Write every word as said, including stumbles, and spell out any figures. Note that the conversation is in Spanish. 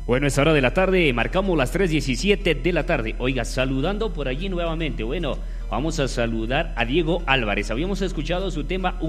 Bueno, es hora de la tarde, marcamos las tres diecisiete de la tarde. Oiga, saludando por allí nuevamente. Bueno, vamos a saludar a Diego Álvarez. Habíamos escuchado su tema